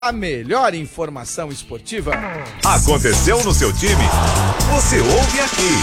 A melhor informação esportiva. Aconteceu no seu time? Você ouve aqui.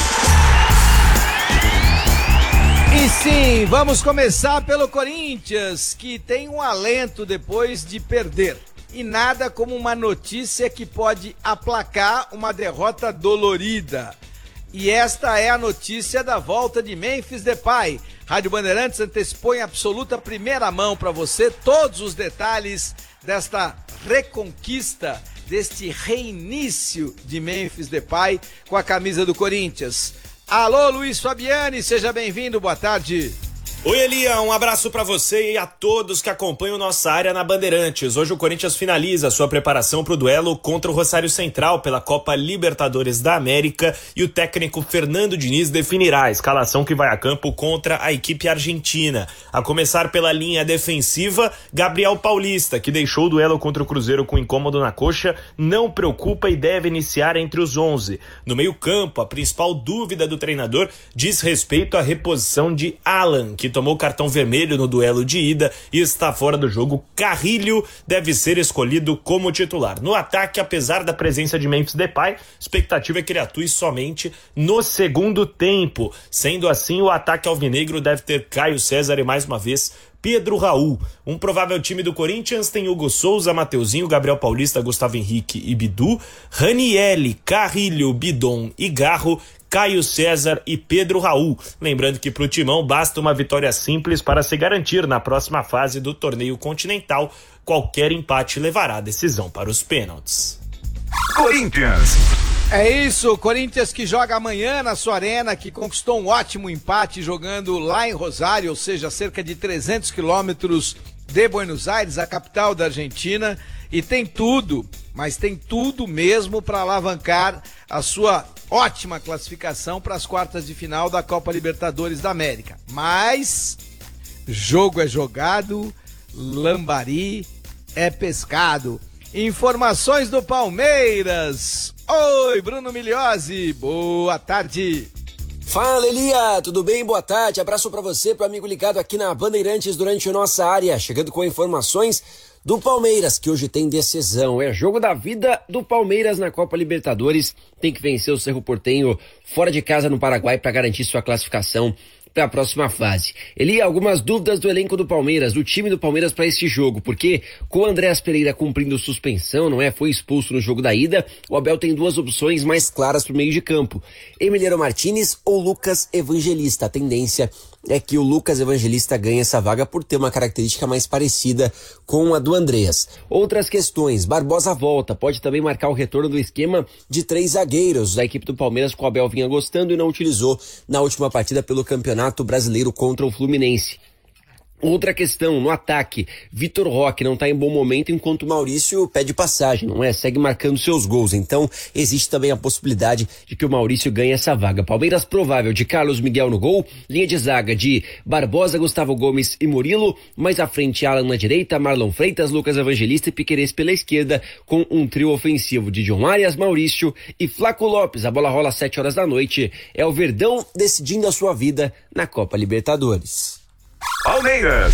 E sim, vamos começar pelo Corinthians, que tem um alento depois de perder. E nada como uma notícia que pode aplacar uma derrota dolorida. E esta é a notícia da volta de Memphis Depay. Rádio Bandeirantes antecipou em absoluta primeira mão para você todos os detalhes desta reconquista, deste reinício de Memphis Depay com a camisa do Corinthians. Alô, Luiz Fabiani, seja bem-vindo, boa tarde. Oi, Elia, um abraço para você e a todos que acompanham nossa área na Bandeirantes. Hoje o Corinthians finaliza sua preparação para o duelo contra o Rosário Central pela Copa Libertadores da América e o técnico Fernando Diniz definirá a escalação que vai a campo contra a equipe argentina. A começar pela linha defensiva, Gabriel Paulista, que deixou o duelo contra o Cruzeiro com incômodo na coxa, não preocupa e deve iniciar entre os 11. No meio-campo, a principal dúvida do treinador diz respeito à reposição de Alan, que tomou cartão vermelho no duelo de ida e está fora do jogo. Carrilho deve ser escolhido como titular. No ataque, apesar da presença de Memphis Depay, a expectativa é que ele atue somente no segundo tempo. Sendo assim, o ataque alvinegro deve ter Caio César e, mais uma vez, Pedro Raul. Um provável time do Corinthians tem Hugo Souza, Mateuzinho, Gabriel Paulista, Gustavo Henrique e Bidu, Ranielli, Carrilho, Bidon e Garro, Caio César e Pedro Raul. Lembrando que para o Timão basta uma vitória simples para se garantir na próxima fase do torneio continental. Qualquer empate levará a decisão para os pênaltis. Corinthians. É isso, o Corinthians que joga amanhã na sua arena, que conquistou um ótimo empate jogando lá em Rosário, ou seja, cerca de 300 quilômetros de Buenos Aires, a capital da Argentina, e tem tudo, mas tem tudo mesmo para alavancar a sua ótima classificação para as quartas de final da Copa Libertadores da América. Mas jogo é jogado, lambari é pescado. Informações do Palmeiras. Oi, Bruno Milhozzi, boa tarde. Fala, Elia, tudo bem? Boa tarde, abraço pra você, pro amigo ligado aqui na Bandeirantes durante a nossa área, chegando com informações do Palmeiras, que hoje tem decisão, é jogo da vida do Palmeiras na Copa Libertadores, tem que vencer o Cerro Porteño fora de casa no Paraguai para garantir sua classificação para a próxima fase. Elia, algumas dúvidas do elenco do Palmeiras, do time do Palmeiras para este jogo, porque com o Andréas Pereira cumprindo suspensão, não é? Foi expulso no jogo da ida, o Abel tem duas opções mais claras para o meio de campo: Emiliano Martinez ou Lucas Evangelista. A tendência é que o Lucas Evangelista ganhe essa vaga por ter uma característica mais parecida com a do Andréas. Outras questões: Barbosa volta, pode também marcar o retorno do esquema de 3 zagueiros da equipe do Palmeiras, que o Abel vinha gostando e não utilizou na última partida pelo Campeonato Brasileiro contra o Fluminense. Outra questão, no ataque, Vitor Roque não está em bom momento, enquanto o Maurício pede passagem, não é? Segue marcando seus gols, então existe também a possibilidade de que o Maurício ganhe essa vaga. Palmeiras provável de Carlos Miguel no gol, linha de zaga de Barbosa, Gustavo Gomes e Murilo, mais à frente Alan na direita, Marlon Freitas, Lucas Evangelista e Piquerez pela esquerda, com um trio ofensivo de John Arias, Maurício e Flaco Lopes. A bola rola às 7 horas da noite, é o Verdão decidindo a sua vida na Copa Libertadores. Palmeiras.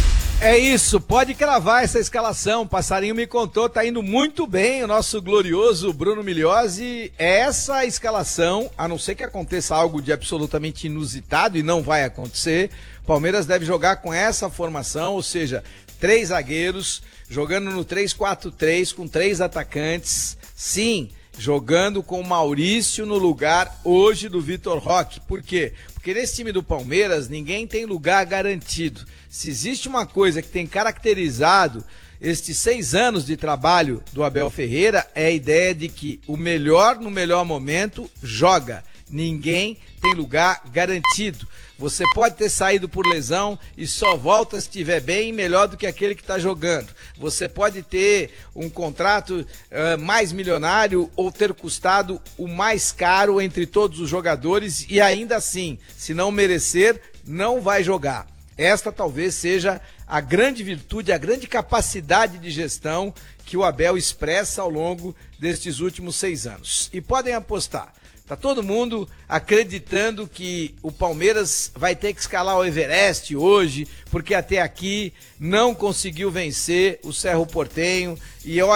É isso, pode cravar essa escalação, o Passarinho me contou, tá indo muito bem o nosso glorioso Bruno Milhozzi. Essa escalação, a não ser que aconteça algo de absolutamente inusitado, e não vai acontecer, Palmeiras deve jogar com essa formação, ou seja, 3 zagueiros, jogando no 3-4-3 com 3 atacantes, sim, jogando com o Maurício no lugar hoje do Vitor Roque. Por quê? Porque nesse time do Palmeiras ninguém tem lugar garantido. Se existe uma coisa que tem caracterizado estes 6 anos de trabalho do Abel Ferreira, é a ideia de que o melhor no melhor momento joga. Ninguém tem lugar garantido. Você pode ter saído por lesão e só volta se estiver bem e melhor do que aquele que está jogando. Você pode ter um contrato mais milionário ou ter custado o mais caro entre todos os jogadores e ainda assim, se não merecer, não vai jogar. Esta talvez seja a grande virtude, a grande capacidade de gestão que o Abel expressa ao longo destes últimos 6 anos. E podem apostar, Tá todo mundo acreditando que o Palmeiras vai ter que escalar o Everest hoje, porque até aqui não conseguiu vencer o Cerro Porteño. E